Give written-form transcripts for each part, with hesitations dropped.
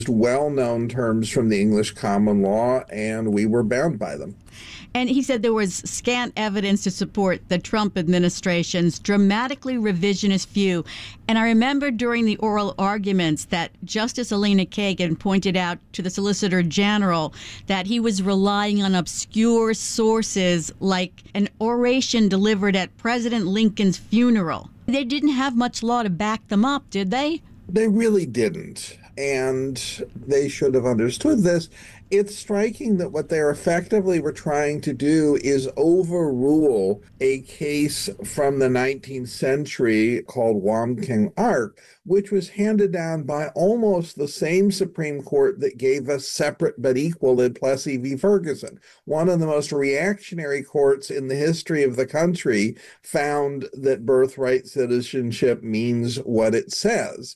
well-known terms from the English common law, and we were bound by them. And he said there was scant evidence to support the Trump administration's dramatically revisionist view. And I remember during the oral arguments that Justice Elena Kagan pointed out to the Solicitor General that he was relying on obscure sources like an oration delivered at President Lincoln's funeral. They didn't have much law to back them up, did they? They really didn't, and they should have understood this. It's striking that what they're effectively were trying to do is overrule a case from the 19th century called Wong Kim Ark, which was handed down by almost the same Supreme Court that gave us separate but equal in Plessy v. Ferguson. One of the most reactionary courts in the history of the country found that birthright citizenship means what it says.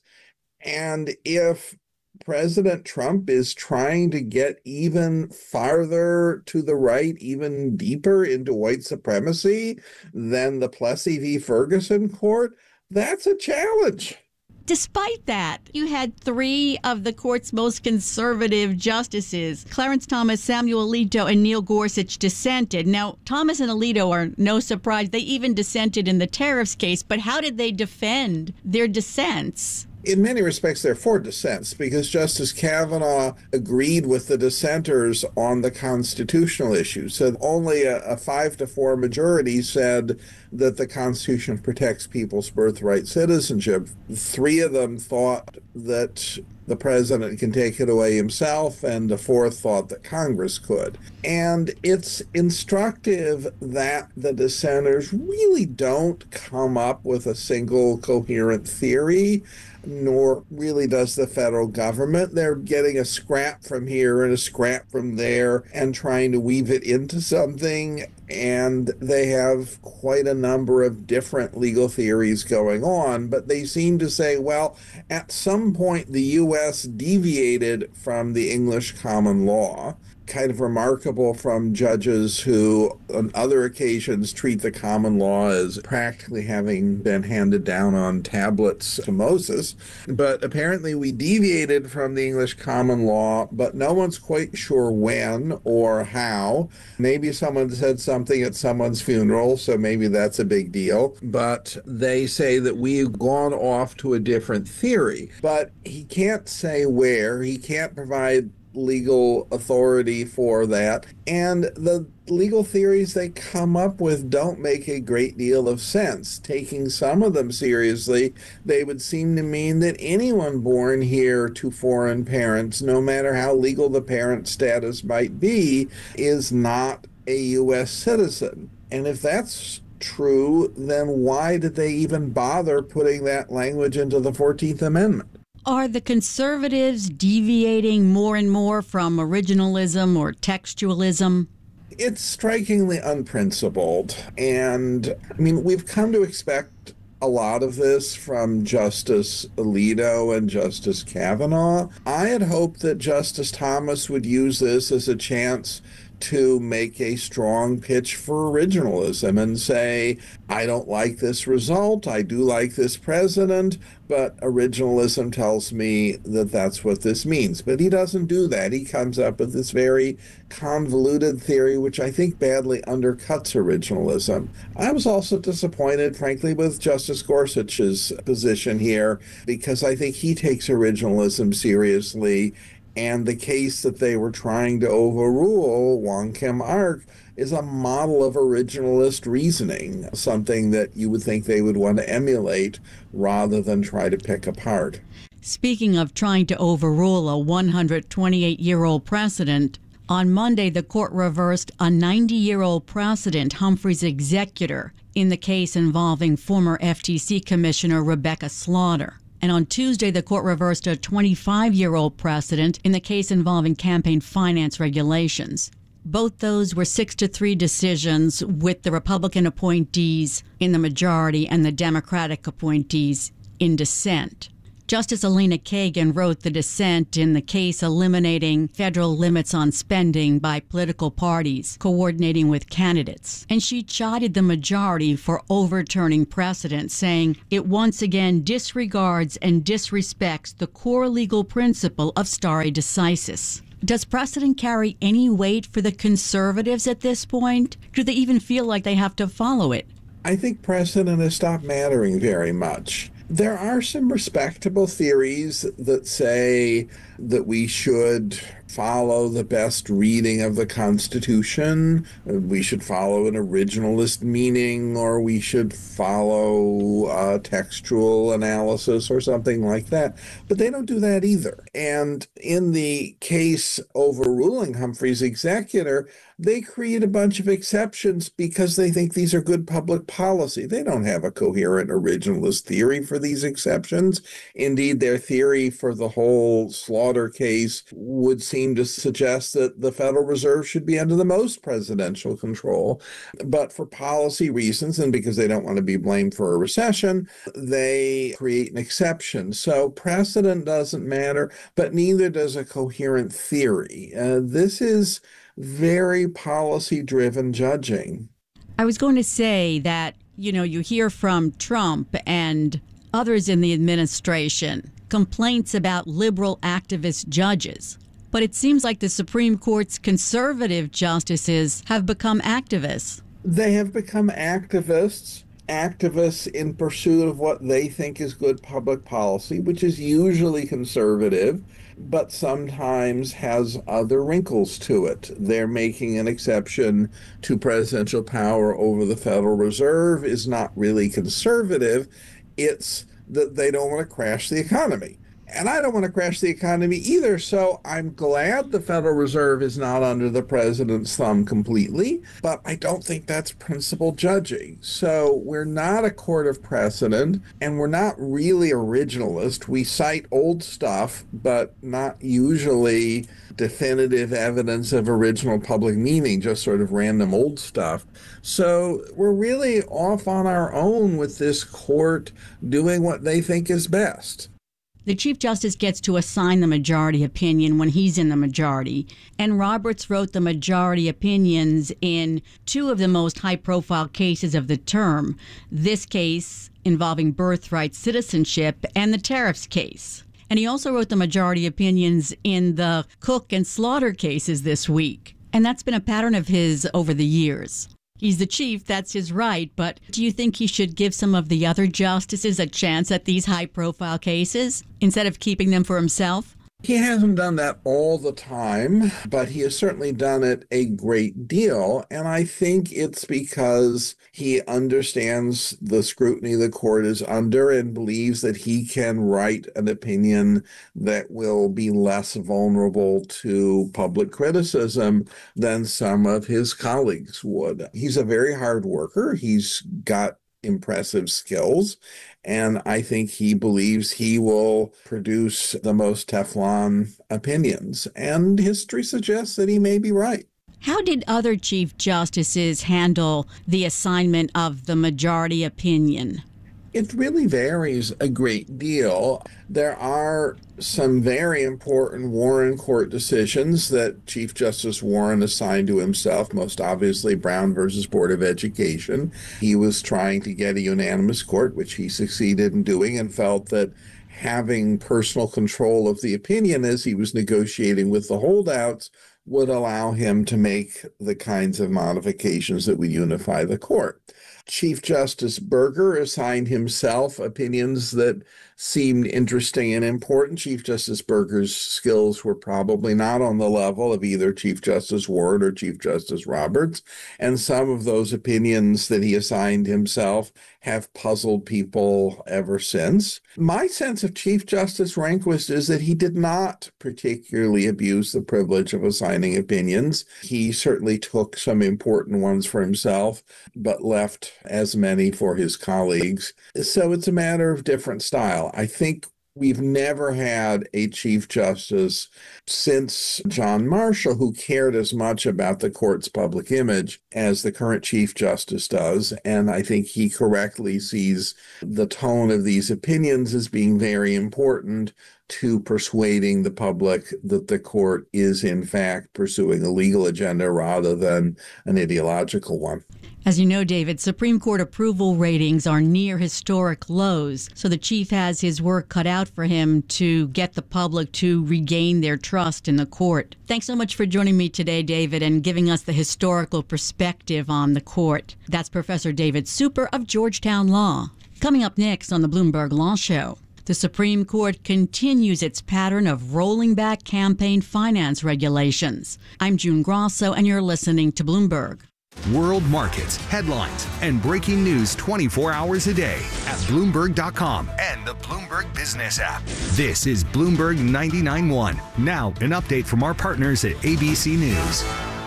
And if President Trump is trying to get even farther to the right, even deeper into white supremacy than the Plessy v. Ferguson court, that's a challenge. Despite that, you had three of the court's most conservative justices, Clarence Thomas, Samuel Alito, and Neil Gorsuch, dissented. Now, Thomas and Alito are no surprise. They even dissented in the tariffs case, but how did they defend their dissents? In many respects, there are four dissents, because Justice Kavanaugh agreed with the dissenters on the constitutional issue. So only a 5-4 majority said that the Constitution protects people's birthright citizenship. Three of them thought that the president can take it away himself, and the fourth thought that Congress could. And it's instructive that the dissenters really don't come up with a single coherent theory, nor really does the federal government. They're getting a scrap from here and a scrap from there and trying to weave it into something. And they have quite a number of different legal theories going on, but they seem to say, well, at some point the U.S. deviated from the English common law. Kind of remarkable from judges who on other occasions treat the common law as practically having been handed down on tablets to Moses. But apparently we deviated from the English common law, but no one's quite sure when or how. Maybe someone said something at someone's funeral, so maybe that's a big deal. But they say that we've gone off to a different theory. But he can't say where. He can't provide legal authority for that. And the legal theories they come up with don't make a great deal of sense. Taking some of them seriously, they would seem to mean that anyone born here to foreign parents, no matter how legal the parent status might be, is not a U.S. citizen. And if that's true, then why did they even bother putting that language into the 14th Amendment? Are the conservatives deviating more and more from originalism or textualism? It's strikingly unprincipled. And, I mean, we've come to expect a lot of this from Justice Alito and Justice Kavanaugh. I had hoped that Justice Thomas would use this as a chance to make a strong pitch for originalism and say, I don't like this result, I do like this president, but originalism tells me that that's what this means. But he doesn't do that. He comes up with this very convoluted theory, which I think badly undercuts originalism. I was also disappointed, frankly, with Justice Gorsuch's position here, because I think he takes originalism seriously. And the case that they were trying to overrule, Wong Kim Ark, is a model of originalist reasoning, something that you would think they would want to emulate rather than try to pick apart. Speaking of trying to overrule a 128-year-old precedent, on Monday the court reversed a 90-year-old precedent, Humphrey's executor, in the case involving former FTC Commissioner Rebecca Slaughter. And on Tuesday, the court reversed a 25-year-old precedent in the case involving campaign finance regulations. Both those were 6-3 decisions, with the Republican appointees in the majority and the Democratic appointees in dissent. Justice Elena Kagan wrote the dissent in the case eliminating federal limits on spending by political parties coordinating with candidates. And she chided the majority for overturning precedent, saying it once again disregards and disrespects the core legal principle of stare decisis. Does precedent carry any weight for the conservatives at this point? Do they even feel like they have to follow it? I think precedent has stopped mattering very much. There are some respectable theories that say that we should follow the best reading of the Constitution, we should follow an originalist meaning, or we should follow textual analysis or something like that. But they don't do that either. And in the case overruling Humphrey's executor, they create a bunch of exceptions because they think these are good public policy. They don't have a coherent originalist theory for these exceptions. Indeed, their theory for the whole Slaughter case would seem to suggest that the Federal Reserve should be under the most presidential control. But for policy reasons, and because they don't want to be blamed for a recession, they create an exception. So precedent doesn't matter, but neither does a coherent theory. This is very policy-driven judging. I was going to say that, you hear from Trump and others in the administration complaints about liberal activist judges. But it seems like the Supreme Court's conservative justices have become activists. They have become activists in pursuit of what they think is good public policy, which is usually conservative, but sometimes has other wrinkles to it. They're making an exception to presidential power over the Federal Reserve is not really conservative. It's that they don't want to crash the economy. And I don't want to crash the economy either, so I'm glad the Federal Reserve is not under the president's thumb completely, but I don't think that's principled judging. So we're not a court of precedent, and we're not really originalist. We cite old stuff, but not usually definitive evidence of original public meaning, just sort of random old stuff. So we're really off on our own with this court doing what they think is best. The Chief Justice gets to assign the majority opinion when he's in the majority, and Roberts wrote the majority opinions in two of the most high-profile cases of the term, this case involving birthright citizenship and the tariffs case. And he also wrote the majority opinions in the Cook and Slaughter cases this week, and that's been a pattern of his over the years. He's the chief, that's his right, but do you think he should give some of the other justices a chance at these high-profile cases instead of keeping them for himself? He hasn't done that all the time, but he has certainly done it a great deal, and I think it's because he understands the scrutiny the court is under and believes that he can write an opinion that will be less vulnerable to public criticism than some of his colleagues would. He's a very hard worker. He's got impressive skills, and I think he believes he will produce the most Teflon opinions, and history suggests that he may be right. How did other Chief Justices handle the assignment of the majority opinion? It really varies a great deal. There are some very important Warren Court decisions that Chief Justice Warren assigned to himself, most obviously Brown versus Board of Education. He was trying to get a unanimous court, which he succeeded in doing, and felt that having personal control of the opinion as he was negotiating with the holdouts would allow him to make the kinds of modifications that would unify the court. Chief Justice Burger assigned himself opinions that seemed interesting and important. Chief Justice Burger's skills were probably not on the level of either Chief Justice Ward or Chief Justice Roberts, and some of those opinions that he assigned himself have puzzled people ever since. My sense of Chief Justice Rehnquist is that he did not particularly abuse the privilege of assigning opinions. He certainly took some important ones for himself, but left as many for his colleagues. So it's a matter of different style. I think We've never had a Chief Justice since John Marshall who cared as much about the court's public image as the current Chief Justice does. And I think he correctly sees the tone of these opinions as being very important to persuading the public that the court is in fact pursuing a legal agenda rather than an ideological one. As you know, David, Supreme Court approval ratings are near historic lows, so the chief has his work cut out for him to get the public to regain their trust in the court. Thanks so much for joining me today, David, and giving us the historical perspective on the court. That's Professor David Super of Georgetown Law. Coming up next on the Bloomberg Law Show, the Supreme Court continues its pattern of rolling back campaign finance regulations. I'm June Grosso, and you're listening to Bloomberg. World markets, headlines, and breaking news 24 hours a day at Bloomberg.com and the Bloomberg Business app. This is Bloomberg 99.1. Now, an update from our partners at ABC News.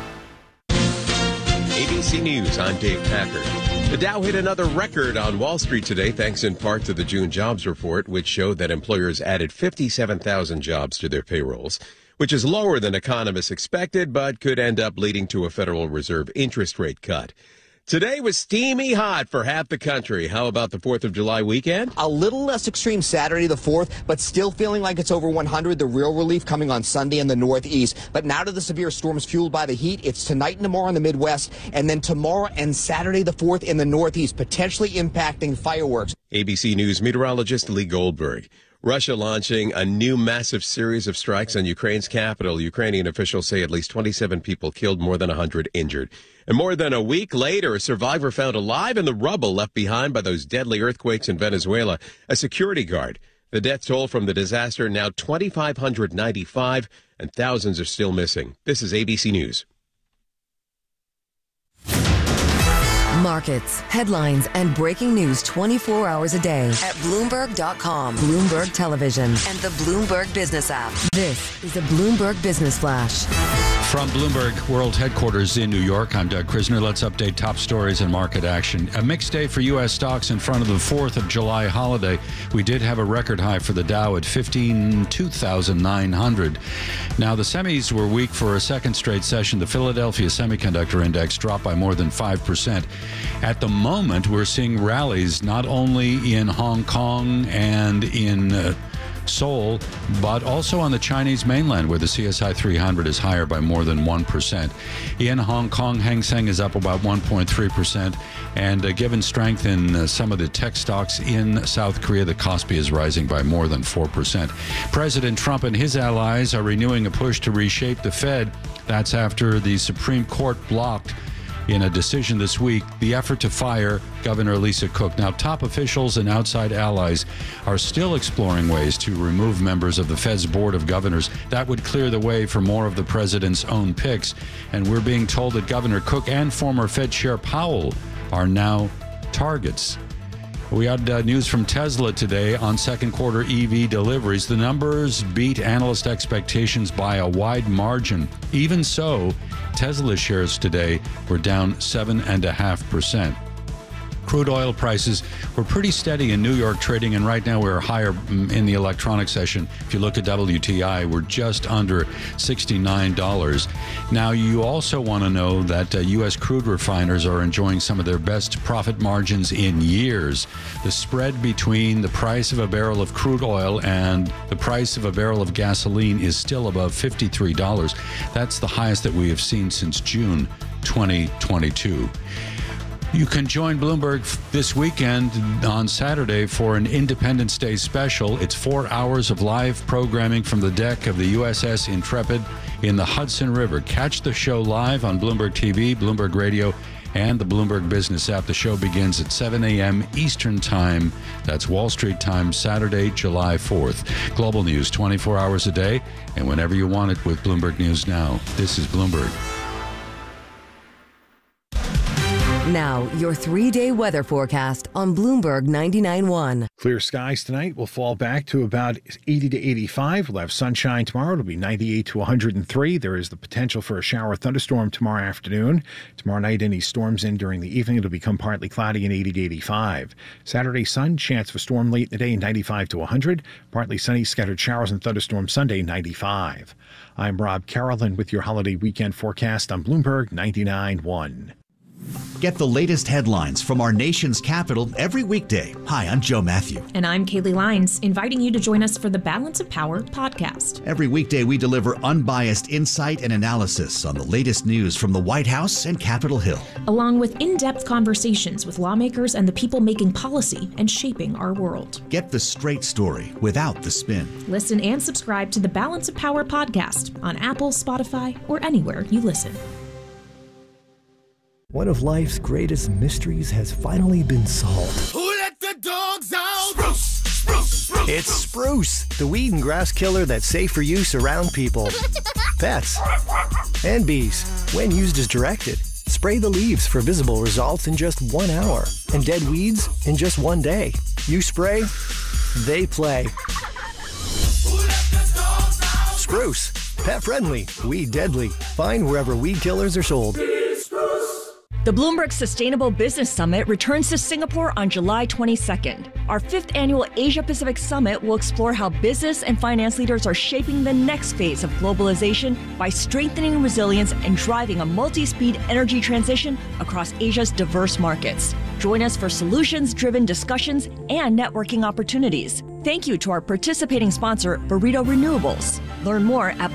ABC News, I'm Dave Packard. The Dow hit another record on Wall Street today, thanks in part to the June jobs report, which showed that employers added 57,000 jobs to their payrolls, which is lower than economists expected, but could end up leading to a Federal Reserve interest rate cut. Today was steamy hot for half the country. How about the 4th of July weekend? A little less extreme Saturday the 4th, but still feeling like it's over 100. The real relief coming on Sunday in the Northeast. But now to the severe storms fueled by the heat. It's tonight and tomorrow in the Midwest, and then tomorrow and Saturday the 4th in the Northeast, potentially impacting fireworks. ABC News meteorologist Lee Goldberg. Russia launching a new massive series of strikes on Ukraine's capital. Ukrainian officials say at least 27 people killed, more than 100 injured. And more than a week later, a survivor found alive in the rubble left behind by those deadly earthquakes in Venezuela, a security guard. The death toll from the disaster now 2,595, and thousands are still missing. This is ABC News. Markets, headlines, and breaking news 24 hours a day at Bloomberg.com, Bloomberg Television, and the Bloomberg Business app. This is a Bloomberg Business Flash. From Bloomberg World Headquarters in New York, I'm Doug Krisner. Let's update top stories and market action. A mixed day for U.S. stocks in front of the 4th of July holiday. We did have a record high for the Dow at 2,900. Now, the semis were weak for a second straight session. The Philadelphia Semiconductor Index dropped by more than 5%. At the moment, we're seeing rallies not only in Hong Kong and in Seoul, but also on the Chinese mainland, where the CSI 300 is higher by more than 1%. In Hong Kong, Hang Seng is up about 1.3%, and given strength in some of the tech stocks in South Korea, the Kospi is rising by more than 4%. President Trump and his allies are renewing a push to reshape the Fed. That's after the Supreme Court blocked, in a decision this week, the effort to fire Governor Lisa Cook. Now, top officials and outside allies are still exploring ways to remove members of the Fed's Board of Governors. That would clear the way for more of the president's own picks. And we're being told that Governor Cook and former Fed Chair Powell are now targets. We had news from Tesla today on second quarter EV deliveries. The numbers beat analyst expectations by a wide margin. Even so, Tesla shares today were down 7.5%. Crude oil prices were pretty steady in New York trading, and right now we're higher in the electronic session. If you look at WTI, we're just under $69. Now, you also want to know that U.S. crude refiners are enjoying some of their best profit margins in years. The spread between the price of a barrel of crude oil and the price of a barrel of gasoline is still above $53. That's the highest that we have seen since June 2022. You can join Bloomberg this weekend on Saturday for an Independence Day special. It's 4 hours of live programming from the deck of the USS Intrepid in the Hudson River. Catch the show live on Bloomberg TV, Bloomberg Radio, and the Bloomberg Business app. The show begins at 7 a.m. Eastern Time. That's Wall Street time, Saturday, July 4th. Global news 24 hours a day, and whenever you want it with Bloomberg News Now. This is Bloomberg. Now, your 3-day weather forecast on Bloomberg 99.1. Clear skies tonight. We'll fall back to about 80 to 85. We'll have sunshine tomorrow. It'll be 98 to 103. There is the potential for a shower thunderstorm tomorrow afternoon. Tomorrow night, any storms in during the evening, it'll become partly cloudy and 80 to 85. Saturday, sun, chance of a storm late in the day, 95 to 100. Partly sunny, scattered showers and thunderstorms Sunday, 95. I'm Rob Carrollin with your holiday weekend forecast on Bloomberg 99.1. Get the latest headlines from our nation's capital every weekday. Hi, I'm Joe Matthew. And I'm Kaylee Lyons, inviting you to join us for the Balance of Power podcast. Every weekday, we deliver unbiased insight and analysis on the latest news from the White House and Capitol Hill, along with in-depth conversations with lawmakers and the people making policy and shaping our world. Get the straight story without the spin. Listen and subscribe to the Balance of Power podcast on Apple, Spotify, or anywhere you listen. One of life's greatest mysteries has finally been solved. Who let the dogs out? Spruce, spruce, spruce. It's Spruce, the weed and grass killer that's safe for use around people, pets, and bees. When used as directed, spray the leaves for visible results in just 1 hour, and dead weeds in just 1 day. You spray, they play. Who let the dogs out? Spruce, pet friendly, weed deadly. Find wherever weed killers are sold. The Bloomberg Sustainable Business Summit returns to Singapore on July 22nd. Our 5th annual Asia-Pacific Summit will explore how business and finance leaders are shaping the next phase of globalization by strengthening resilience and driving a multi-speed energy transition across Asia's diverse markets. Join us for solutions-driven discussions and networking opportunities. Thank you to our participating sponsor, Burrito Renewables. Learn more at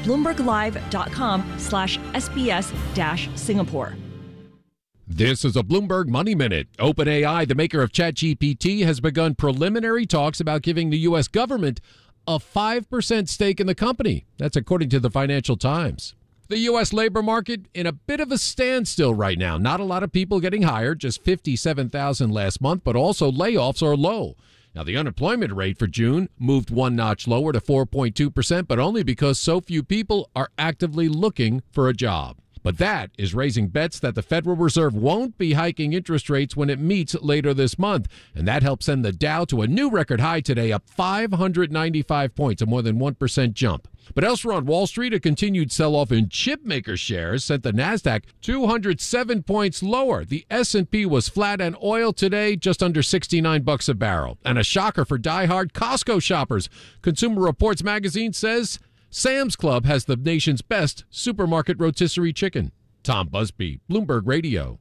bloomberglive.com/SBS-Singapore. This is a Bloomberg Money Minute. OpenAI, the maker of ChatGPT, has begun preliminary talks about giving the U.S. government a 5% stake in the company. That's according to the Financial Times. The U.S. labor market in a bit of a standstill right now. Not a lot of people getting hired, just 57,000 last month, but also layoffs are low. Now, the unemployment rate for June moved one notch lower to 4.2%, but only because so few people are actively looking for a job. But that is raising bets that the Federal Reserve won't be hiking interest rates when it meets later this month. And that helps send the Dow to a new record high today, up 595 points, a more than 1% jump. But elsewhere on Wall Street, a continued sell-off in chipmaker shares sent the Nasdaq 207 points lower. The S&P was flat, and oil today just under $69 a barrel. And a shocker for die-hard Costco shoppers. Consumer Reports magazine says Sam's Club has the nation's best supermarket rotisserie chicken. Tom Busby, Bloomberg Radio.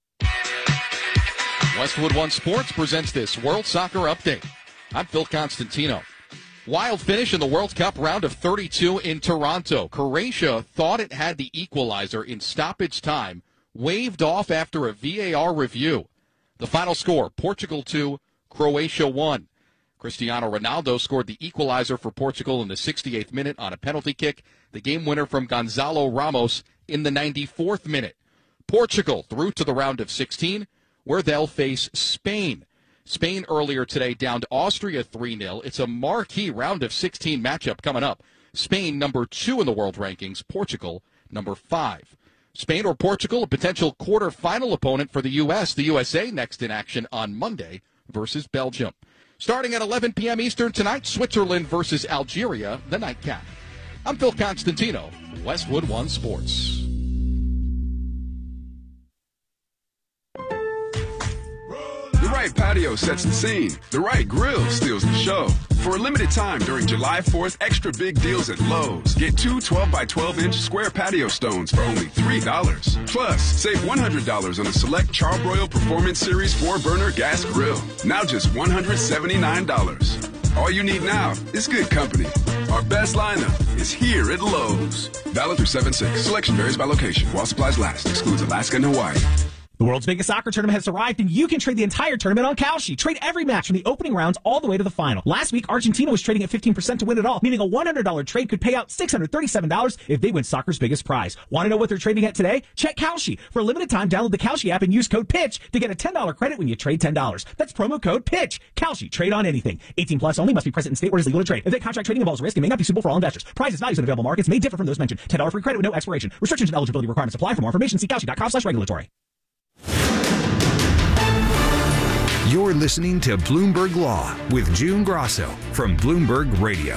Westwood One Sports presents this World Soccer Update. I'm Phil Constantino. Wild finish in the World Cup round of 32 in Toronto. Croatia thought it had the equalizer in stoppage time, waved off after a VAR review. The final score, Portugal 2, Croatia 1. Cristiano Ronaldo scored the equalizer for Portugal in the 68th minute on a penalty kick. The game winner from Gonzalo Ramos in the 94th minute. Portugal through to the round of 16, where they'll face Spain. Spain earlier today down to Austria 3-0. It's a marquee round of 16 matchup coming up. Spain number 2 in the world rankings, Portugal number 5. Spain or Portugal, a potential quarterfinal opponent for the U.S. The USA next in action on Monday versus Belgium. Starting at 11 p.m. Eastern tonight, Switzerland versus Algeria, the nightcap. I'm Phil Constantino, Westwood One Sports. The right patio sets the scene. The right grill steals the show. For a limited time during July 4th, extra big deals at Lowe's. Get 2 12-by-12-inch square patio stones for only $3. Plus, save $100 on a select Charbroil Performance Series 4-burner gas grill. Now just $179. All you need now is good company. Our best lineup is here at Lowe's. Valid through 7/6. Selection varies by location. While supplies last. Excludes Alaska and Hawaii. The world's biggest soccer tournament has arrived, and you can trade the entire tournament on Kalshi. Trade every match from the opening rounds all the way to the final. Last week, Argentina was trading at 15% to win it all, meaning a $100 trade could pay out $637 if they win soccer's biggest prize. Want to know what they're trading at today? Check Kalshi. For a limited time, download the Kalshi app and use code PITCH to get a $10 credit when you trade $10. That's promo code PITCH. Kalshi. Trade on anything. 18 plus only. Must be present in state where it is legal to trade. If that contract trading involves risk, it may not be suitable for all investors. Prizes, values, and available markets may differ from those mentioned. $10 free credit with no expiration. Restrictions and eligibility requirements apply. For more information, see Kalshi.com/regulatory. You're listening to Bloomberg Law with June Grasso from Bloomberg Radio.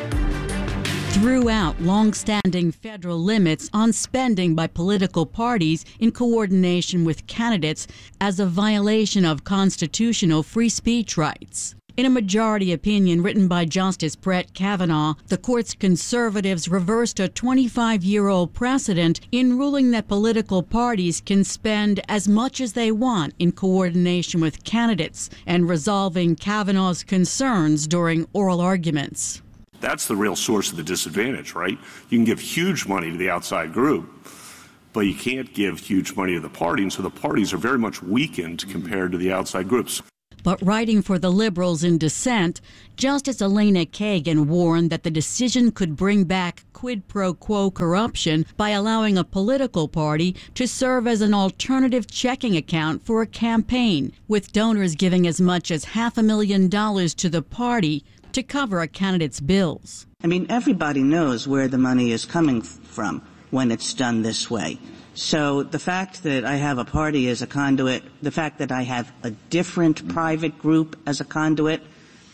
Threw out long-standing federal limits on spending by political parties in coordination with candidates as a violation of constitutional free speech rights. In a majority opinion written by Justice Brett Kavanaugh, the court's conservatives reversed a 25-year-old precedent in ruling that political parties can spend as much as they want in coordination with candidates and resolving Kavanaugh's concerns during oral arguments. That's the real source of the disadvantage, right? You can give huge money to the outside group, but you can't give huge money to the party, and so the parties are very much weakened compared to the outside groups. But writing for the Liberals in dissent, Justice Elena Kagan warned that the decision could bring back quid pro quo corruption by allowing a political party to serve as an alternative checking account for a campaign, with donors giving as much as $500,000 to the party to cover a candidate's bills. I mean, everybody knows where the money is coming from when it's done this way. So the fact that I have a party as a conduit, the fact that I have a different private group as a conduit,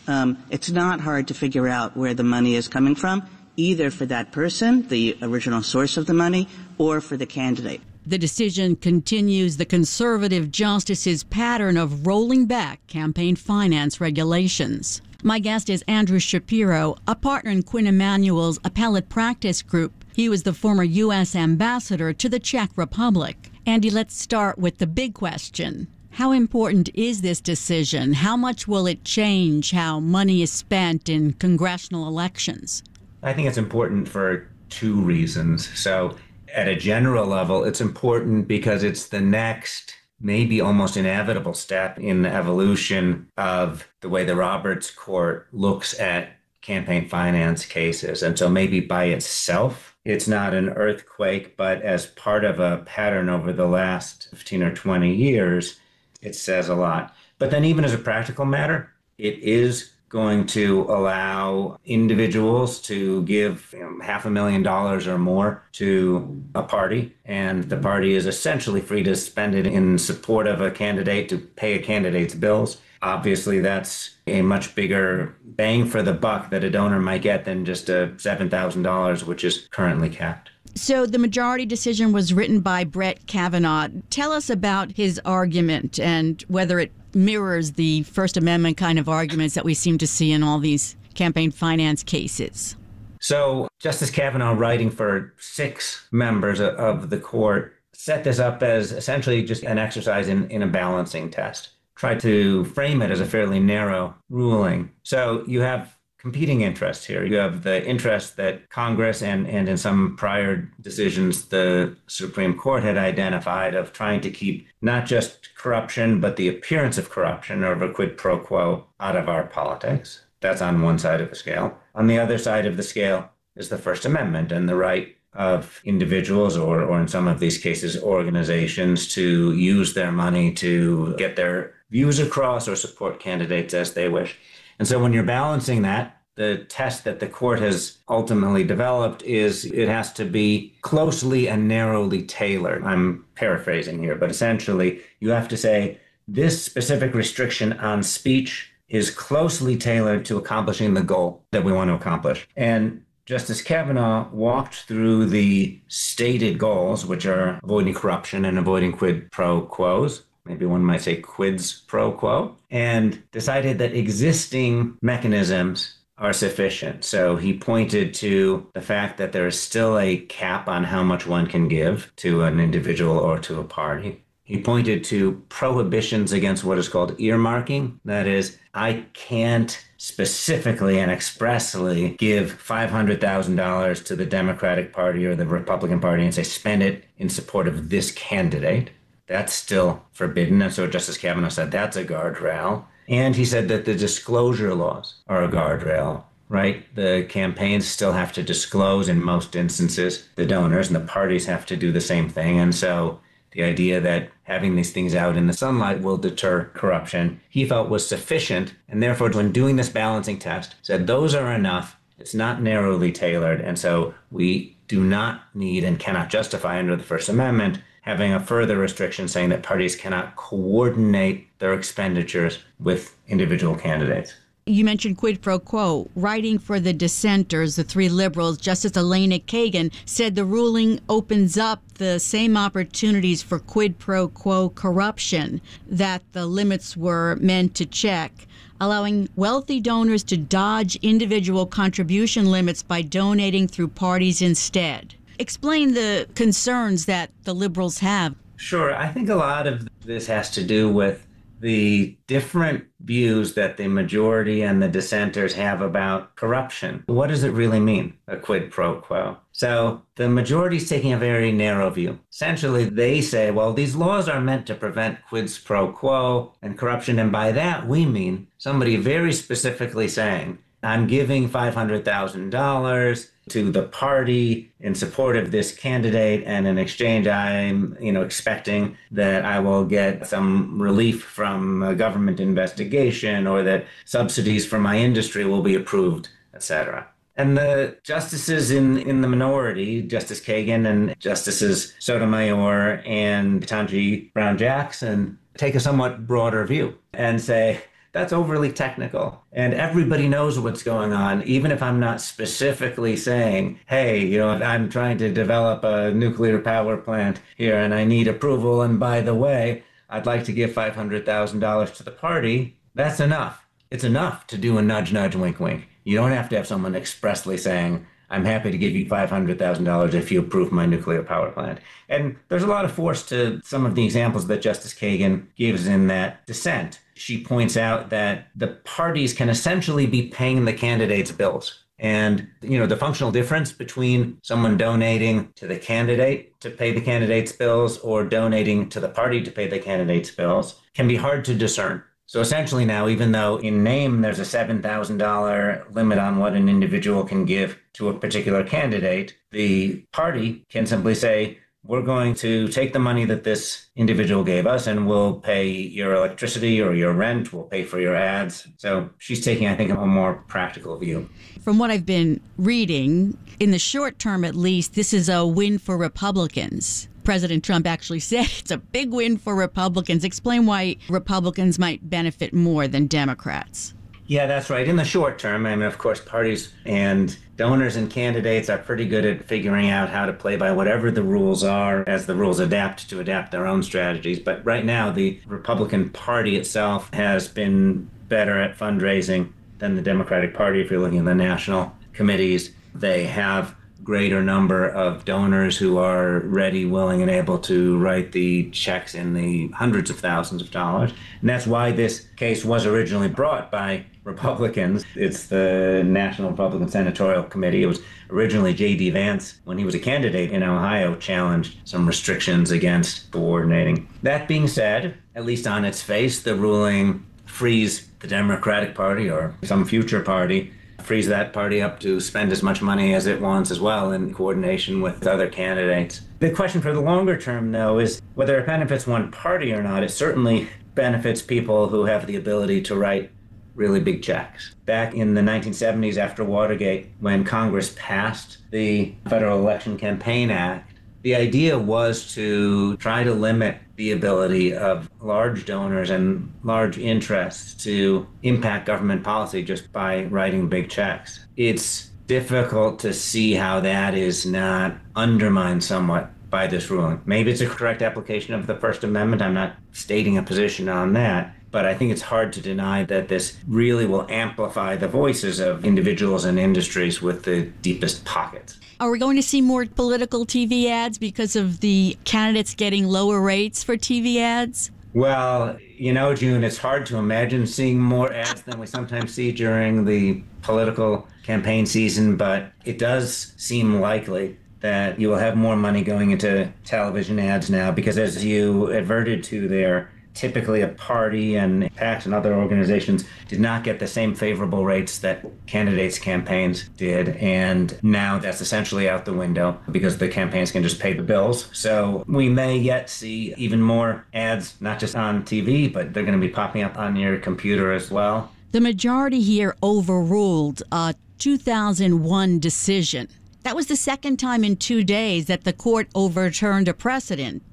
it's not hard to figure out where the money is coming from, either for that person, the original source of the money, or for the candidate. The decision continues the conservative justice's pattern of rolling back campaign finance regulations. My guest is Andrew Shapiro, a partner in Quinn Emanuel's appellate practice group. He was the former U.S. ambassador to the Czech Republic. Andy, let's start with the big question. How important is this decision? How much will it change how money is spent in congressional elections? I think it's important for two reasons. So at a general level, it's important because it's the next, maybe almost inevitable step in the evolution of the way the Roberts Court looks at campaign finance cases. And so maybe by itself, it's not an earthquake, but as part of a pattern over the last 15 or 20 years, it says a lot. But then even as a practical matter, it is going to allow individuals to give $500,000 or more to a party, and the party is essentially free to spend it in support of a candidate to pay a candidate's bills. Obviously, that's a much bigger bang for the buck that a donor might get than just a $7,000, which is currently capped. So the majority decision was written by Brett Kavanaugh. Tell us about his argument and whether it mirrors the First Amendment kind of arguments that we seem to see in all these campaign finance cases. So Justice Kavanaugh, writing for 6 members of the court, set this up as essentially just an exercise in a balancing test. Tried to frame it as a fairly narrow ruling. So you have competing interests here. You have the interest that Congress and in some prior decisions the Supreme Court had identified of trying to keep not just corruption, but the appearance of corruption or of a quid pro quo out of our politics. That's on one side of the scale. On the other side of the scale is the First Amendment and the right of individuals or in some of these cases organizations to use their money to get their views across or support candidates as they wish. And so when you're balancing that, the test that the court has ultimately developed is it has to be closely and narrowly tailored. I'm paraphrasing here, but essentially you have to say this specific restriction on speech is closely tailored to accomplishing the goal that we want to accomplish. And Justice Kavanaugh walked through the stated goals, which are avoiding corruption and avoiding quid pro quos. Maybe one might say quids pro quo, and decided that existing mechanisms are sufficient. So he pointed to the fact that there is still a cap on how much one can give to an individual or to a party. He pointed to prohibitions against what is called earmarking. That is, I can't specifically and expressly give $500,000 to the Democratic Party or the Republican Party and say, spend it in support of this candidate. That's still forbidden. And so Justice Kavanaugh said that's a guardrail. And he said that the disclosure laws are a guardrail, right? The campaigns still have to disclose in most instances the donors, and the parties have to do the same thing. And so the idea that having these things out in the sunlight will deter corruption, he felt was sufficient. And therefore, when doing this balancing test, said those are enough. It's not narrowly tailored. And so we do not need and cannot justify under the First Amendment having a further restriction saying that parties cannot coordinate their expenditures with individual candidates. You mentioned quid pro quo. Writing for the dissenters, the three liberals, Justice Elena Kagan said the ruling opens up the same opportunities for quid pro quo corruption that the limits were meant to check, allowing wealthy donors to dodge individual contribution limits by donating through parties instead. Explain the concerns that the liberals have. Sure. I think a lot of this has to do with the different views that the majority and the dissenters have about corruption. What does it really mean, a quid pro quo? So the majority is taking a very narrow view. Essentially, they say, well, these laws are meant to prevent quids pro quo and corruption. And by that, we mean somebody very specifically saying, I'm giving $500,000 to the party in support of this candidate, and in exchange, I'm, expecting that I will get some relief from a government investigation, or that subsidies for my industry will be approved, etc. And the justices in the minority, Justice Kagan and Justices Sotomayor and Ketanji Brown Jackson, take a somewhat broader view and say, that's overly technical. And everybody knows what's going on, even if I'm not specifically saying, hey, I'm trying to develop a nuclear power plant here and I need approval. And by the way, I'd like to give $500,000 to the party. That's enough. It's enough to do a nudge, nudge, wink, wink. You don't have to have someone expressly saying, I'm happy to give you $500,000 if you approve my nuclear power plant. And there's a lot of force to some of the examples that Justice Kagan gives in that dissent. She points out that the parties can essentially be paying the candidates' bills. And, the functional difference between someone donating to the candidate to pay the candidate's bills or donating to the party to pay the candidate's bills can be hard to discern. So essentially now, even though in name there's a $7,000 limit on what an individual can give to a particular candidate, the party can simply say, we're going to take the money that this individual gave us and we'll pay your electricity or your rent, we'll pay for your ads. So she's taking, I think, a more practical view. From what I've been reading, in the short term at least, this is a win for Republicans. President Trump actually said it's a big win for Republicans. Explain why Republicans might benefit more than Democrats. Yeah, that's right. In the short term, of course, parties and donors and candidates are pretty good at figuring out how to play by whatever the rules are as the rules adapt their own strategies. But right now, the Republican Party itself has been better at fundraising than the Democratic Party. If you're looking at the national committees, they have greater number of donors who are ready, willing, and able to write the checks in the hundreds of thousands of dollars. And that's why this case was originally brought by Republicans. It's the National Republican Senatorial Committee. It was originally J.D. Vance, when he was a candidate in Ohio, challenged some restrictions against coordinating. That being said, at least on its face, the ruling frees the Democratic Party or some future party, frees that party up to spend as much money as it wants as well in coordination with other candidates. The question for the longer term, though, is whether it benefits one party or not. It certainly benefits people who have the ability to write really big checks. Back in the 1970s, after Watergate, when Congress passed the Federal Election Campaign Act, the idea was to try to limit the ability of large donors and large interests to impact government policy just by writing big checks. It's difficult to see how that is not undermined somewhat by this ruling. Maybe it's a correct application of the First Amendment. I'm not stating a position on that. But I think it's hard to deny that this really will amplify the voices of individuals and industries with the deepest pockets. Are we going to see more political TV ads because of the candidates getting lower rates for TV ads? Well, June, it's hard to imagine seeing more ads than we sometimes see during the political campaign season, but it does seem likely that you will have more money going into television ads now because, as you adverted to there, typically a party and PACs and other organizations did not get the same favorable rates that candidates' campaigns did. And now that's essentially out the window because the campaigns can just pay the bills. So we may yet see even more ads, not just on TV, but they're going to be popping up on your computer as well. The majority here overruled a 2001 decision. That was the second time in 2 days that the court overturned a precedent.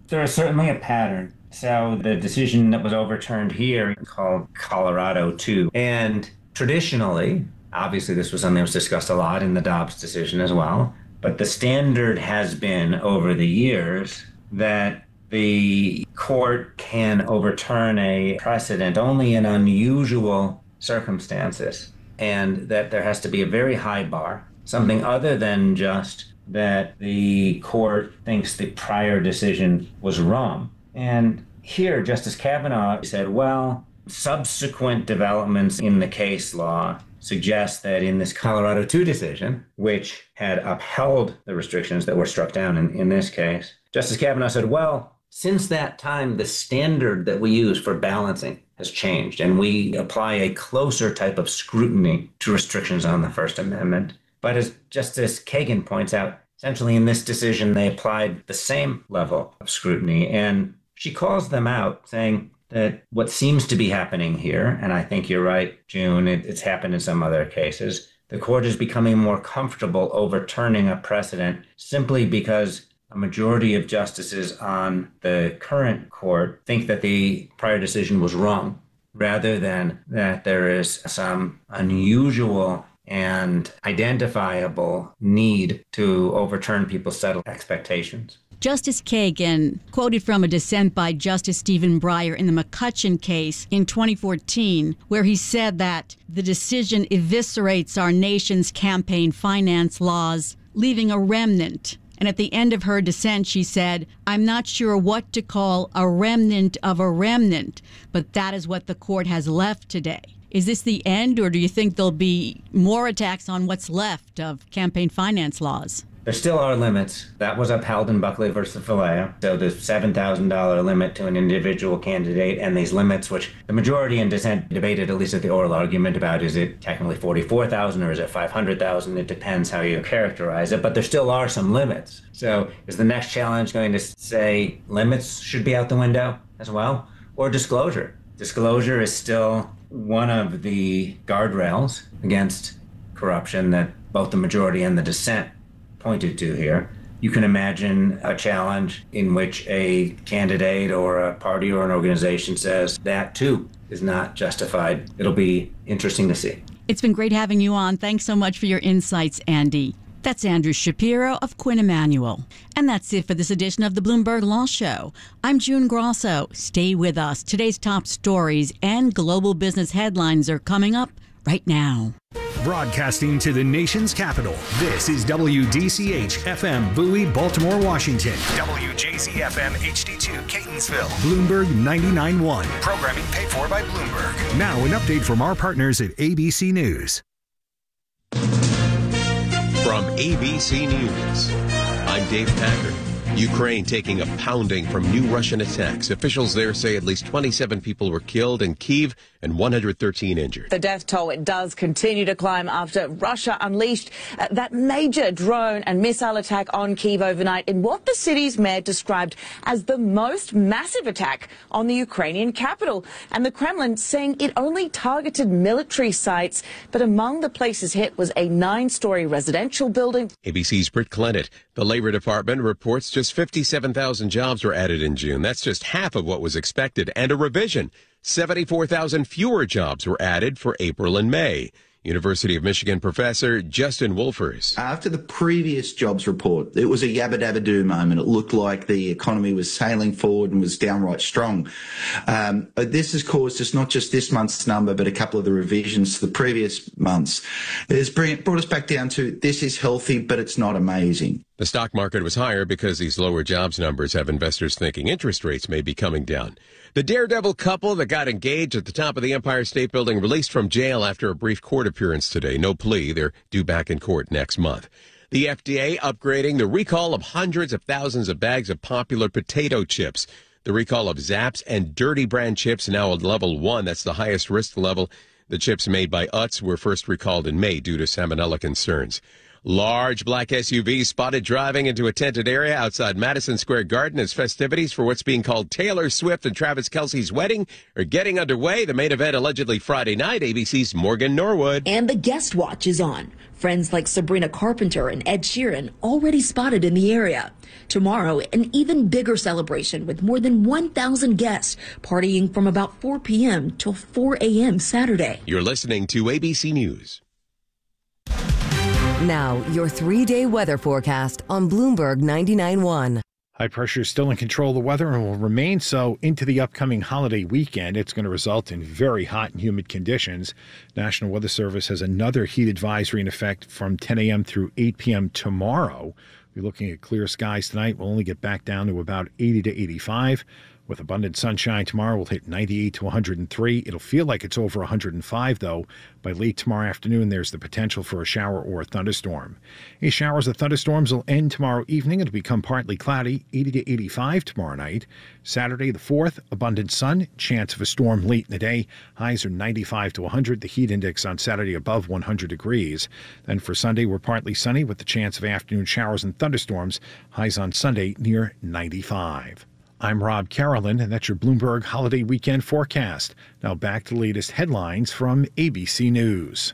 There is certainly a pattern. So the decision that was overturned here called Colorado 2. And traditionally, obviously this was something that was discussed a lot in the Dobbs decision as well, but the standard has been over the years that the court can overturn a precedent only in unusual circumstances, and that there has to be a very high bar, something other than just that the court thinks the prior decision was wrong. And here, Justice Kavanaugh said, well, subsequent developments in the case law suggest that in this Colorado 2 decision, which had upheld the restrictions that were struck down in this case, Justice Kavanaugh said, well, since that time, the standard that we use for balancing has changed, and we apply a closer type of scrutiny to restrictions on the First Amendment. But as Justice Kagan points out, essentially in this decision, they applied the same level of scrutiny. And she calls them out, saying that what seems to be happening here, and I think you're right, June, it's happened in some other cases, the court is becoming more comfortable overturning a precedent simply because a majority of justices on the current court think that the prior decision was wrong, rather than that there is some unusual and identifiable need to overturn people's settled expectations. Justice Kagan quoted from a dissent by Justice Stephen Breyer in the McCutcheon case in 2014, where he said that the decision eviscerates our nation's campaign finance laws, leaving a remnant. And at the end of her dissent, she said, I'm not sure what to call a remnant of a remnant, but that is what the court has left today. Is this the end, or do you think there'll be more attacks on what's left of campaign finance laws? There still are limits. That was upheld in Buckley versus Vallejo. So the $7,000 limit to an individual candidate, and these limits, which the majority in dissent debated, at least at the oral argument, about is it technically $44,000 or is it $500,000? It depends how you characterize it, but there still are some limits. So is the next challenge going to say limits should be out the window as well, or disclosure? Disclosure is still one of the guardrails against corruption that both the majority and the dissent pointed to here. You can imagine a challenge in which a candidate or a party or an organization says that too is not justified. It'll be interesting to see. It's been great having you on. Thanks so much for your insights, Andy. That's Andrew Shapiro of Quinn Emanuel. And that's it for this edition of the Bloomberg Law Show. I'm June Grosso. Stay with us. Today's top stories and global business headlines are coming up right now. Broadcasting to the nation's capital, this is WDCH-FM Bowie, Baltimore, Washington. WJZ-FM HD2 Catonsville. Bloomberg 99.1. Programming paid for by Bloomberg. Now an update from our partners at ABC News. From ABC News, I'm Dave Packard. Ukraine taking a pounding from new Russian attacks. Officials there say at least 27 people were killed in Kyiv and 113 injured. The death toll, it does continue to climb after Russia unleashed that major drone and missile attack on Kyiv overnight in what the city's mayor described as the most massive attack on the Ukrainian capital. And the Kremlin saying it only targeted military sites, but among the places hit was a 9-story residential building. ABC's Britt Clennett. The Labor Department reports just 57,000 jobs were added in June. That's just half of what was expected. And a revision. 74,000 fewer jobs were added for April and May. University of Michigan professor Justin Wolfers. After the previous jobs report, it was a yabba-dabba-doo moment. It looked like the economy was sailing forward and was downright strong. This has caused us not just this month's number, but a couple of the revisions to the previous months. It's brought us back down to this is healthy, but it's not amazing. The stock market was higher because these lower jobs numbers have investors thinking interest rates may be coming down. The daredevil couple that got engaged at the top of the Empire State Building released from jail after a brief court appearance today. No plea. They're due back in court next month. The FDA upgrading the recall of hundreds of thousands of bags of popular potato chips. The recall of Zapp's and Dirty brand chips now at level 1. That's the highest risk level. The chips made by Utz were first recalled in May due to salmonella concerns. Large black SUV spotted driving into a tented area outside Madison Square Garden as festivities for what's being called Taylor Swift and Travis Kelce's wedding are getting underway. The main event allegedly Friday night, ABC's Morgan Norwood. And the guest watch is on. Friends like Sabrina Carpenter and Ed Sheeran already spotted in the area. Tomorrow, an even bigger celebration with more than 1,000 guests partying from about 4 p.m. till 4 a.m. Saturday. You're listening to ABC News. Now, your 3-day weather forecast on Bloomberg 99.1. High pressure is still in control of the weather and will remain so into the upcoming holiday weekend. It's going to result in very hot and humid conditions. National Weather Service has another heat advisory in effect from 10 a.m. through 8 p.m. tomorrow. We're looking at clear skies tonight. We'll only get back down to about 80 to 85. With abundant sunshine tomorrow, we'll hit 98 to 103. It'll feel like it's over 105, though. By late tomorrow afternoon, there's the potential for a shower or a thunderstorm. Any showers or thunderstorms will end tomorrow evening. It'll become partly cloudy, 80 to 85 tomorrow night. Saturday the 4th, abundant sun, chance of a storm late in the day. Highs are 95 to 100. The heat index on Saturday above 100 degrees. Then for Sunday, we're partly sunny with the chance of afternoon showers and thunderstorms. Highs on Sunday near 95. I'm Rob Carolyn, and that's your Bloomberg Holiday Weekend forecast. Now back to the latest headlines from ABC News.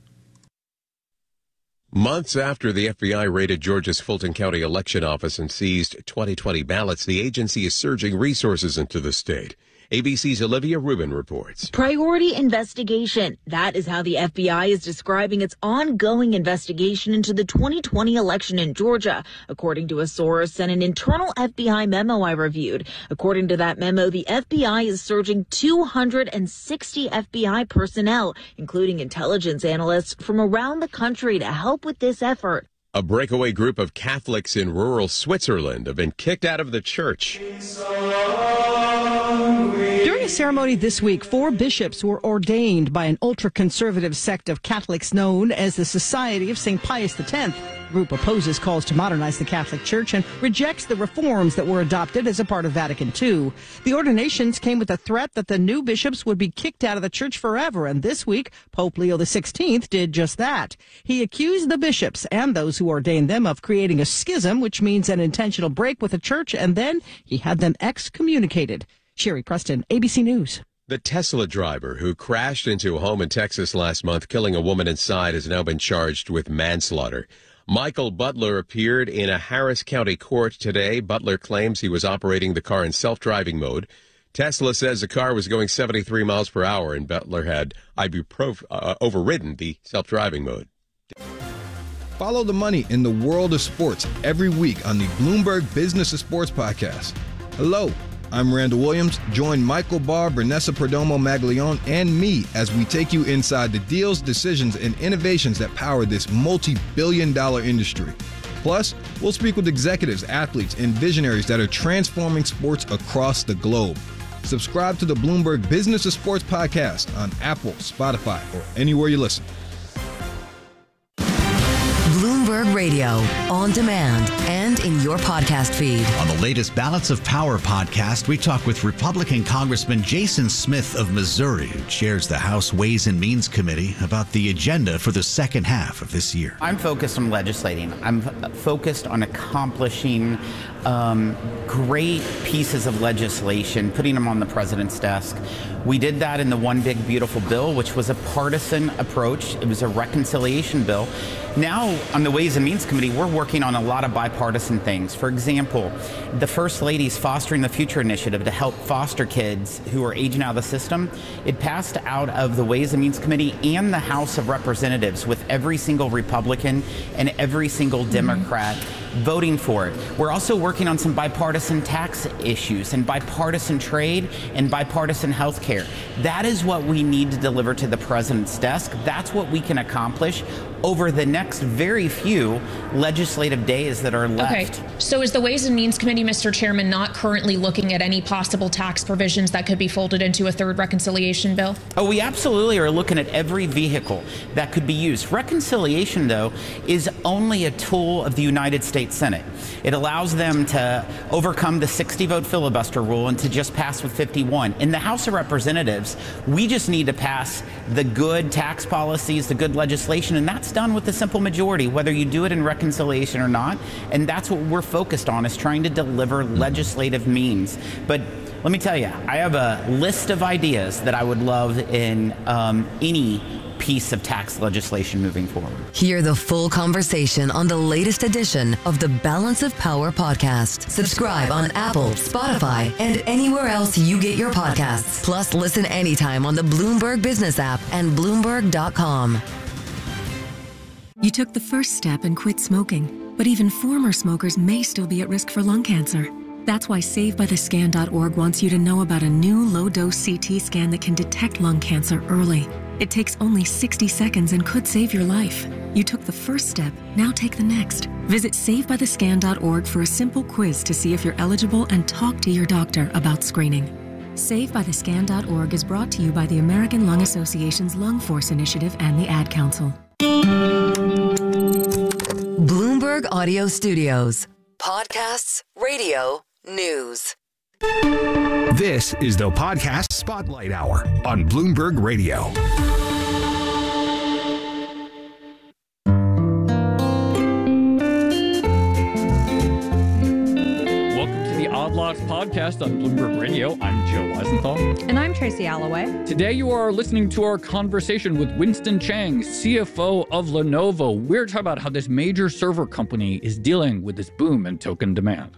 Months after the FBI raided Georgia's Fulton County election office and seized 2020 ballots, the agency is surging resources into the state. ABC's Olivia Rubin reports. Priority investigation. That is how the FBI is describing its ongoing investigation into the 2020 election in Georgia, according to a source and an internal FBI memo I reviewed. According to that memo, the FBI is surging 260 FBI personnel, including intelligence analysts from around the country to help with this effort. A breakaway group of Catholics in rural Switzerland have been kicked out of the church. During a ceremony this week, 4 bishops were ordained by an ultra-conservative sect of Catholics known as the Society of St. Pius X. The group opposes calls to modernize the Catholic Church and rejects the reforms that were adopted as a part of Vatican II. The ordinations came with a threat that the new bishops would be kicked out of the church forever, and this week, Pope Leo XVI did just that. He accused the bishops and those who ordained them of creating a schism, which means an intentional break with the church, and then he had them excommunicated. Sherry Preston, ABC News. The Tesla driver who crashed into a home in Texas last month, killing a woman inside, has now been charged with manslaughter. Michael Butler appeared in a Harris County court today. Butler claims he was operating the car in self-driving mode. Tesla says the car was going 73 miles per hour, and Butler had overridden the self-driving mode. Follow the money in the world of sports every week on the Bloomberg Business of Sports podcast. Hello, I'm Randall Williams. Join Michael Barr, Vanessa Perdomo Maglione, and me as we take you inside the deals, decisions, and innovations that power this multi-billion-dollar industry. Plus, we'll speak with executives, athletes, and visionaries that are transforming sports across the globe. Subscribe to the Bloomberg Business of Sports podcast on Apple, Spotify, or anywhere you listen. Bloomberg Radio, on demand and in your podcast feed. On the latest Balance of Power podcast, we talk with Republican Congressman Jason Smith of Missouri, who chairs the House Ways and Means Committee, about the agenda for the second half of this year. I'm focused on legislating. I'm focused on accomplishing great pieces of legislation, putting them on the president's desk. We did that in the One Big Beautiful Bill, which was a partisan approach. It was a reconciliation bill. Now, on the Ways and Means Committee, we're working on a lot of bipartisan things. For example, the First Lady's Fostering the Future initiative to help foster kids who are aging out of the system. It passed out of the Ways and Means Committee and the House of Representatives, with every single Republican and every single Democrat voting for it. We're also working on some bipartisan tax issues and bipartisan trade and bipartisan health care. That is what we need to deliver to the president's desk. That's what we can accomplish over the next very few legislative days that are left. Okay, so is the Ways and Means Committee, Mr. Chairman, not currently looking at any possible tax provisions that could be folded into a third reconciliation bill? Oh, we absolutely are looking at every vehicle that could be used. Reconciliation, though, is only a tool of the United States Senate. It allows them to overcome the 60-vote filibuster rule and to just pass with 51. In the House of Representatives, we just need to pass the good tax policies, the good legislation, and that's that's done with a simple majority, whether you do it in reconciliation or not. And that's what we're focused on, is trying to deliver legislative means. But let me tell you, I have a list of ideas that I would love in any piece of tax legislation moving forward. Hear the full conversation on the latest edition of the Balance of Power podcast. Subscribe on Apple, Spotify, and anywhere else you get your podcasts. Plus, listen anytime on the Bloomberg Business app and Bloomberg.com. You took the first step and quit smoking, but even former smokers may still be at risk for lung cancer. That's why SaveByTheScan.org wants you to know about a new low-dose CT scan that can detect lung cancer early. It takes only 60 seconds and could save your life. You took the first step, now take the next. Visit SaveByTheScan.org for a simple quiz to see if you're eligible and talk to your doctor about screening. SaveByTheScan.org is brought to you by the American Lung Association's Lung Force Initiative and the Ad Council. Bloomberg Audio Studios. Podcasts, radio, news. This is the Podcast Spotlight Hour on Bloomberg Radio. Welcome to the Odd Lots podcast on Bloomberg Radio. I'm Joe Weisenthal. And I'm Tracy Alloway. Today you are listening to our conversation with Winston Chang, CFO of Lenovo. We're talking about how this major server company is dealing with this boom in token demand.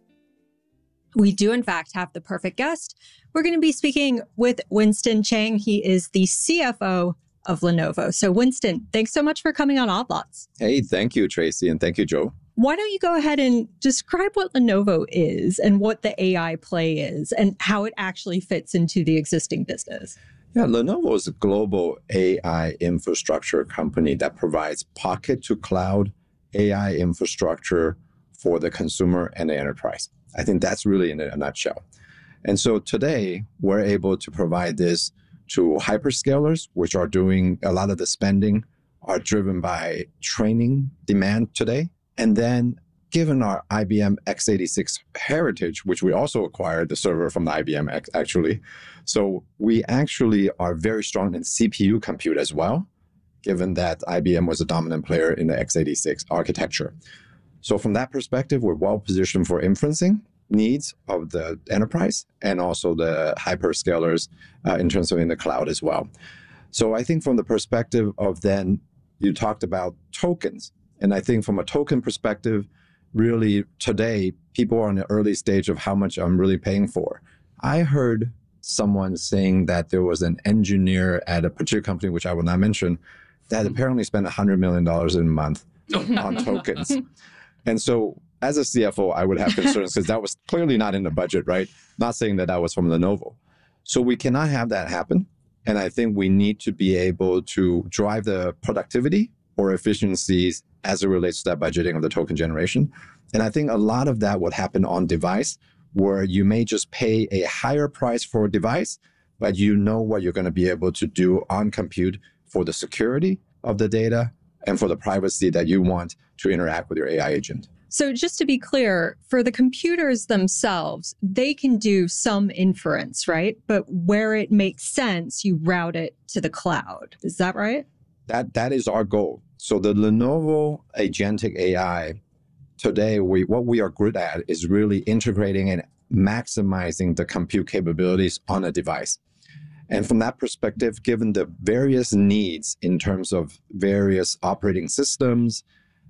We do, in fact, have the perfect guest. We're going to be speaking with Winston Chang. He is the CFO of Lenovo. So, Winston, thanks so much for coming on Odd Lots. Hey, thank you, Tracy, and thank you, Joe. Why don't you go ahead and describe what Lenovo is and what the AI play is and how it actually fits into the existing business? Yeah, Lenovo is a global AI infrastructure company that provides pocket-to-cloud AI infrastructure for the consumer and the enterprise. I think that's really in a nutshell. And so today, we're able to provide this to hyperscalers, which are doing a lot of the spending, are driven by training demand today. And then given our IBM x86 heritage, which we also acquired the server from the IBM actually. So we actually are very strong in CPU compute as well, given that IBM was a dominant player in the x86 architecture. So from that perspective, we're well positioned for inferencing needs of the enterprise and also the hyperscalers in terms of in the cloud as well. So I think from the perspective of then, you talked about tokens. And I think from a token perspective, really today, people are in the early stage of how much I'm really paying for. I heard someone saying that there was an engineer at a particular company, which I will not mention, that apparently spent $100 million in a month on tokens. And so as a CFO, I would have concerns because that was clearly not in the budget, right? Not saying that that was from Lenovo. So we cannot have that happen. And I think we need to be able to drive the productivity or efficiencies as it relates to that budgeting of the token generation. And I think a lot of that would happen on device, where you may just pay a higher price for a device, but you know what you're going to be able to do on compute for the security of the data and for the privacy that you want to interact with your AI agent. So just to be clear, for the computers themselves, they can do some inference, right? But where it makes sense, you route it to the cloud. Is that right? That is our goal. So the Lenovo Agentic AI, today, what we are good at is really integrating and maximizing the compute capabilities on a device. And from that perspective, given the various needs in terms of various operating systems,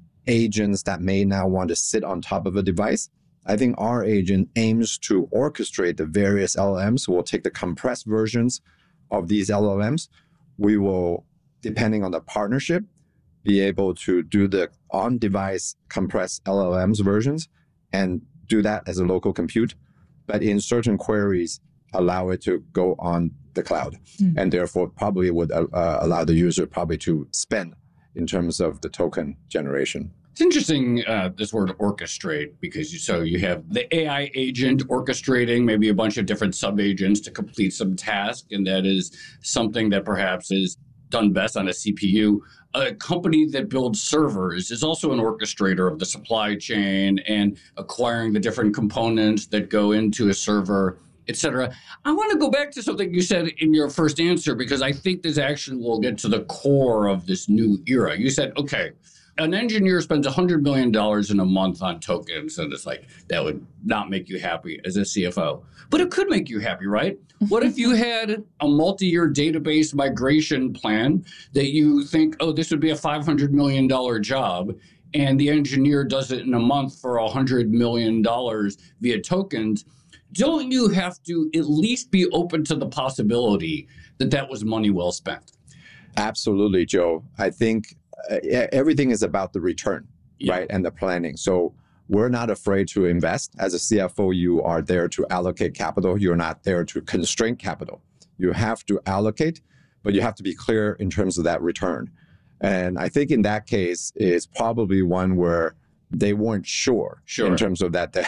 agents that may now want to sit on top of a device, I think our agent aims to orchestrate the various LLMs. We'll take the compressed versions of these LLMs. We will, depending on the partnership, be able to do the on-device compressed LLMs versions and do that as a local compute. But in certain queries, allow it to go on the cloud, and therefore probably would allow the user probably to spend in terms of the token generation. It's interesting, this word orchestrate, because you have the AI agent orchestrating maybe a bunch of different sub-agents to complete some task, and that is something that perhaps is done best on a CPU. A company that builds servers is also an orchestrator of the supply chain and acquiring the different components that go into a server et cetera. I want to go back to something you said in your first answer, because I think this actually will get to the core of this new era. You said, okay, an engineer spends $100 million in a month on tokens, and it's like, that would not make you happy as a CFO. But it could make you happy, right? What if you had a multi-year database migration plan that you think, oh, this would be a $500 million job, and the engineer does it in a month for $100 million via tokens? Don't you have to at least be open to the possibility that that was money well spent? Absolutely, Joe. I think everything is about the return, right, and the planning. So we're not afraid to invest. As a CFO, you are there to allocate capital. You're not there to constrain capital. You have to allocate, but you have to be clear in terms of that return. And I think in that case, it's probably one where they weren't sure in terms of that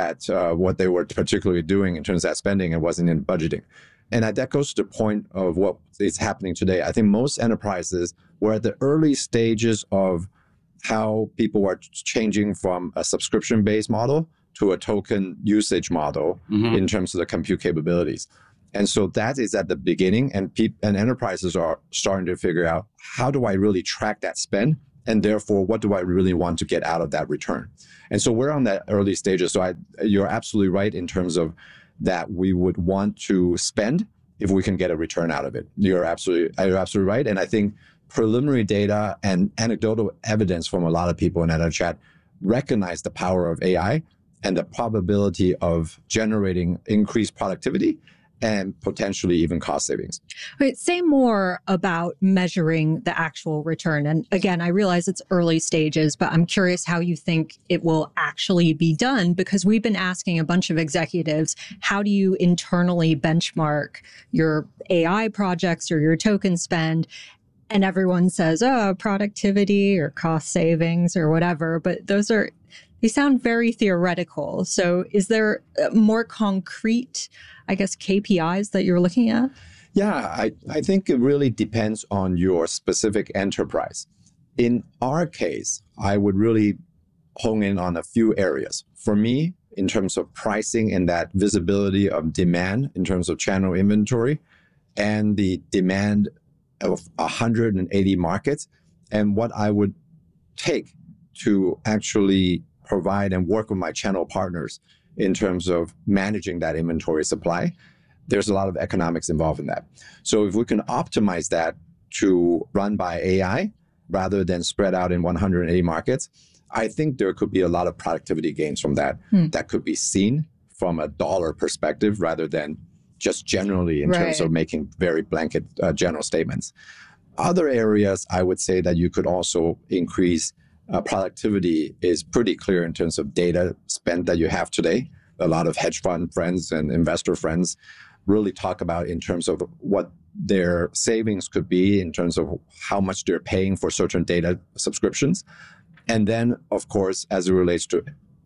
what they were particularly doing in terms of that spending and wasn't in budgeting. And that goes to the point of what is happening today. I think most enterprises were at the early stages of how people are changing from a subscription-based model to a token usage model in terms of the compute capabilities. And so that is at the beginning, and enterprises are starting to figure out, how do I really track that spend? And therefore, what do I really want to get out of that return? And so we're on that early stages. So you're absolutely right in terms of that we would want to spend if we can get a return out of it. You're absolutely right. And I think preliminary data and anecdotal evidence from a lot of people in EnerChat recognize the power of AI and the probability of generating increased productivity and potentially even cost savings. Right. Say more about measuring the actual return. And again, I realize it's early stages, but I'm curious how you think it will actually be done, because we've been asking a bunch of executives, how do you internally benchmark your AI projects or your token spend? And everyone says, oh, productivity or cost savings or whatever. But they sound very theoretical. So is there more concrete, I guess, KPIs that you're looking at? Yeah, I think it really depends on your specific enterprise. In our case, I would really hone in on a few areas. For me, in terms of pricing and that visibility of demand in terms of channel inventory and the demand of 180 markets, and what I would take to actually provide and work with my channel partners in terms of managing that inventory supply. There's a lot of economics involved in that. So if we can optimize that to run by AI rather than spread out in 180 markets, I think there could be a lot of productivity gains from that that could be seen from a dollar perspective rather than just generally in terms of making very blanket general statements. Other areas I would say that you could also increase productivity is pretty clear in terms of data spend that you have today. A lot of hedge fund friends and investor friends really talk about in terms of what their savings could be in terms of how much they're paying for certain data subscriptions. And then, of course, as it relates to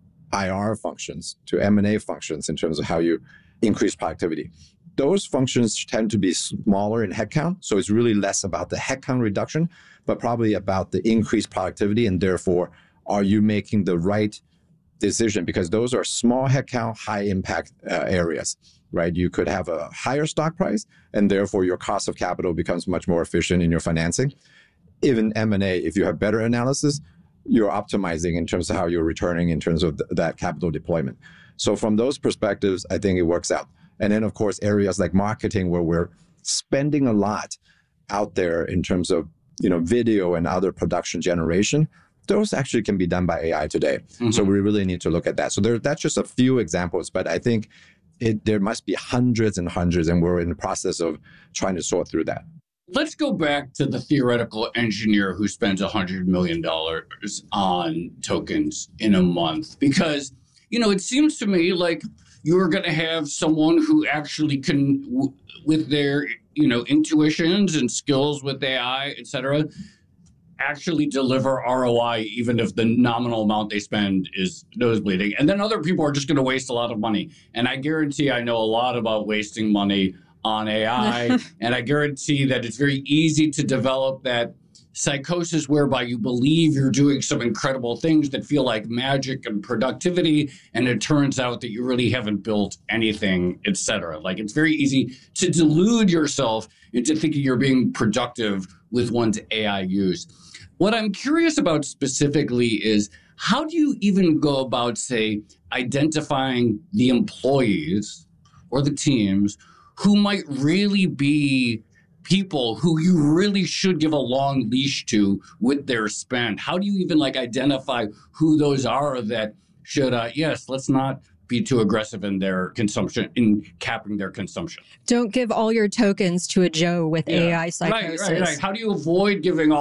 IR functions, to M&A functions in terms of how you increase productivity. Those functions tend to be smaller in headcount, so it's really less about the headcount reduction, but probably about the increased productivity, and therefore, are you making the right decision? Because those are small headcount, high impact areas, right? You could have a higher stock price, and therefore your cost of capital becomes much more efficient in your financing. Even M&A, if you have better analysis, you're optimizing in terms of how you're returning in terms of that capital deployment. So from those perspectives, I think it works out. And then, of course, areas like marketing where we're spending a lot out there in terms of video and other production generation, those actually can be done by AI today. Mm-hmm. So we really need to look at that. So that's just a few examples, but I think there must be hundreds and hundreds, and we're in the process of trying to sort through that. Let's go back to the theoretical engineer who spends $100 million on tokens in a month, because, it seems to me like you're going to have someone who actually can, with their, intuitions and skills with AI, et cetera, actually deliver ROI, even if the nominal amount they spend is nosebleeding. And then other people are just going to waste a lot of money. And I guarantee I know a lot about wasting money on AI. And I guarantee that it's very easy to develop that psychosis whereby you believe you're doing some incredible things that feel like magic and productivity, and it turns out that you really haven't built anything, etc. Like, it's very easy to delude yourself into thinking you're being productive with one's AI use. What I'm curious about specifically is, how do you even go about, say, identifying the employees or the teams who might really be people who you really should give a long leash to with their spend? How do you even identify who those are that should, yes, let's not be too aggressive in their consumption, in capping their consumption? Don't give all your tokens to a Joe with AI psychosis. Right. How do you avoid giving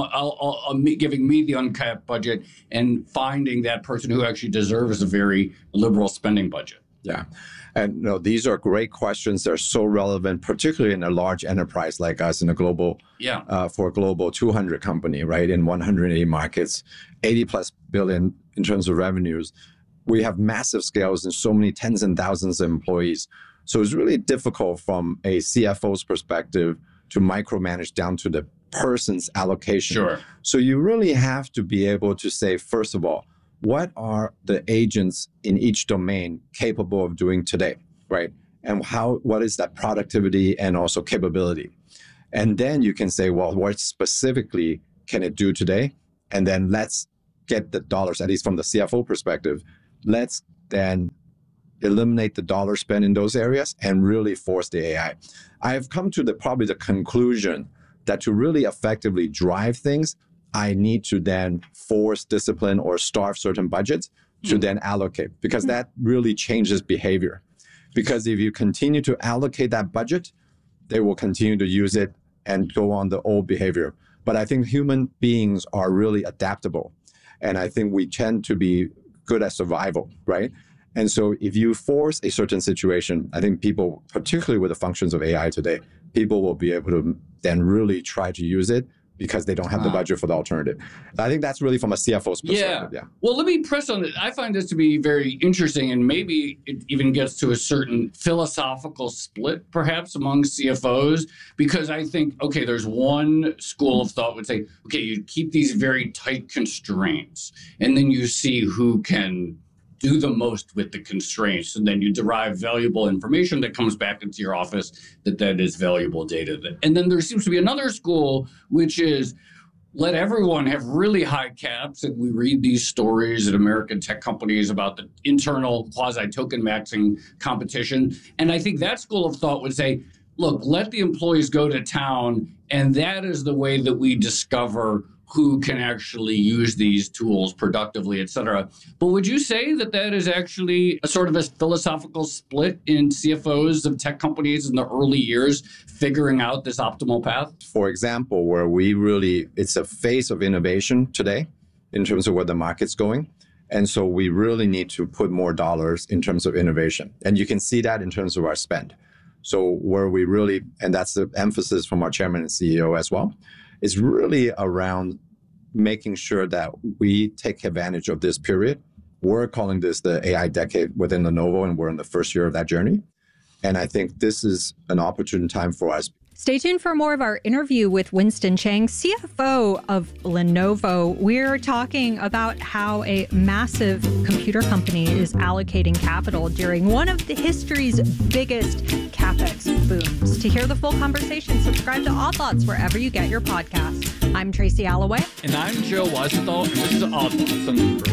giving me the uncapped budget and finding that person who actually deserves a very liberal spending budget? Yeah. And these are great questions. They're so relevant, particularly in a large enterprise like us in a global, for a global 200 company, right, in 180 markets, 80 plus billion in terms of revenues. We have massive scales and so many tens and thousands of employees. So it's really difficult from a CFO's perspective to micromanage down to the person's allocation. Sure. So you really have to be able to say, first of all, what are the agents in each domain capable of doing today, right? And what is that productivity and also capability? And then you can say, well, what specifically can it do today? And then let's get the dollars, at least from the CFO perspective, let's then eliminate the dollar spent in those areas and really force the AI. I have come to probably the conclusion that to really effectively drive things, I need to then force discipline or starve certain budgets to then allocate, because that really changes behavior. Because if you continue to allocate that budget, they will continue to use it and go on the old behavior. But I think human beings are really adaptable. And I think we tend to be good at survival, right? And so if you force a certain situation, I think people, particularly with the functions of AI today, people will be able to then really try to use it because they don't have the budget for the alternative. I think that's really from a CFO's perspective. Yeah. Well, let me press on it. I find this to be very interesting, and maybe it even gets to a certain philosophical split, perhaps, among CFOs, because I think, okay, there's one school of thought would say, okay, you keep these very tight constraints, and then you see who can do the most with the constraints, and then you derive valuable information that comes back into your office that is valuable data. And then there seems to be another school, which is let everyone have really high caps. And we read these stories at American tech companies about the internal quasi-token maxing competition. And I think that school of thought would say, look, let the employees go to town, and that is the way that we discover who can actually use these tools productively, et cetera. But would you say that that is actually a sort of a philosophical split in CFOs of tech companies in the early years figuring out this optimal path? For example, where it's a phase of innovation today in terms of where the market's going. And so we really need to put more dollars in terms of innovation. And you can see that in terms of our spend. So where we really, and that's the emphasis from our chairman and CEO as well, is really around making sure that we take advantage of this period. We're calling this the AI decade within Lenovo, and we're in the first year of that journey. And I think this is an opportune time for us. Stay tuned for more of our interview with Winston Cheng, CFO of Lenovo. We're talking about how a massive computer company is allocating capital during one of the history's biggest CapEx booms. To hear the full conversation, subscribe to Odd Lots wherever you get your podcasts. I'm Tracy Alloway. And I'm Joe Weisenthal, and this is Odd Lots on Bloomberg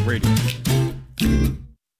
Radio.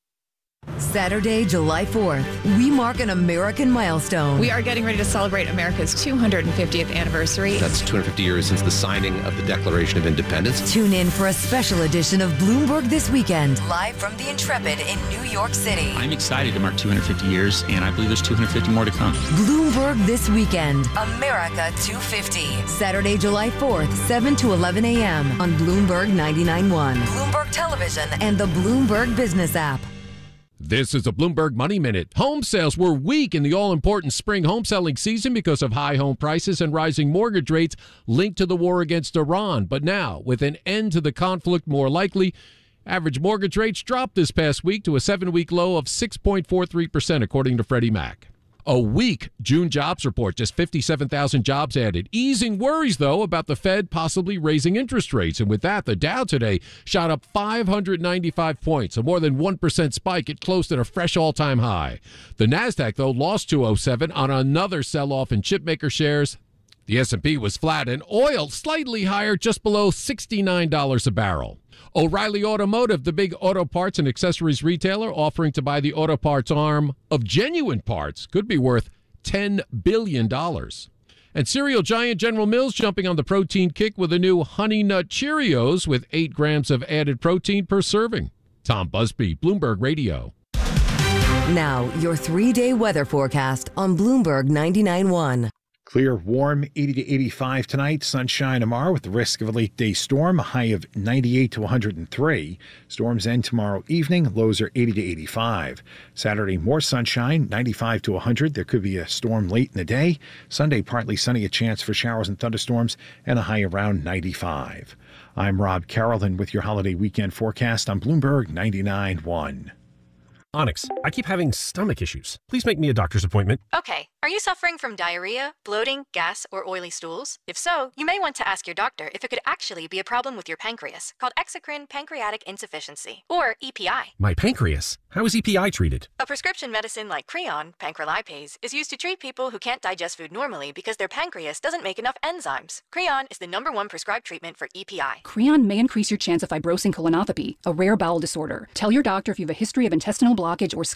Saturday, July 4th, we mark an American milestone. We are getting ready to celebrate America's 250th anniversary. That's 250 years since the signing of the Declaration of Independence. Tune in for a special edition of Bloomberg This Weekend, live from the Intrepid in New York City. I'm excited to mark 250 years, and I believe there's 250 more to come. Bloomberg This Weekend, America 250. Saturday, July 4th, 7 to 11 a.m. on Bloomberg 99.1, Bloomberg Television, and the Bloomberg Business app. This is a Bloomberg Money Minute. Home sales were weak in the all-important spring home selling season because of high home prices and rising mortgage rates linked to the war against Iran. But now, with an end to the conflict more likely, average mortgage rates dropped this past week to a 7-week low of 6.43%, according to Freddie Mac. A weak June jobs report, just 57,000 jobs added. Easing worries, though, about the Fed possibly raising interest rates. And with that, the Dow today shot up 595 points, a more than 1% spike. It closed at a fresh all-time high. The Nasdaq, though, lost 207 on another sell-off in chipmaker shares. The S&P was flat, and oil slightly higher, just below $69 a barrel. O'Reilly Automotive, the big auto parts and accessories retailer, offering to buy the auto parts arm of Genuine Parts, could be worth $10 billion. And cereal giant General Mills jumping on the protein kick with a new Honey Nut Cheerios with 8 grams of added protein per serving. Tom Busby, Bloomberg Radio. Now, your 3-day weather forecast on Bloomberg 99.1. Clear, warm, 80 to 85 tonight. Sunshine tomorrow with the risk of a late-day storm, a high of 98 to 103. Storms end tomorrow evening. Lows are 80 to 85. Saturday, more sunshine, 95 to 100. There could be a storm late in the day. Sunday, partly sunny, a chance for showers and thunderstorms, and a high around 95. I'm Rob Carrollton with your holiday weekend forecast on Bloomberg 99.1. Onyx, I keep having stomach issues. Please make me a doctor's appointment. Okay. Are you suffering from diarrhea, bloating, gas, or oily stools? If so, you may want to ask your doctor if it could actually be a problem with your pancreas, called exocrine pancreatic insufficiency, or EPI. My pancreas? How is EPI treated? A prescription medicine like Creon, pancrelipase, is used to treat people who can't digest food normally because their pancreas doesn't make enough enzymes. Creon is the #1 prescribed treatment for EPI. Creon may increase your chance of fibrosing colonopathy, a rare bowel disorder. Tell your doctor if you have a history of intestinal blockage or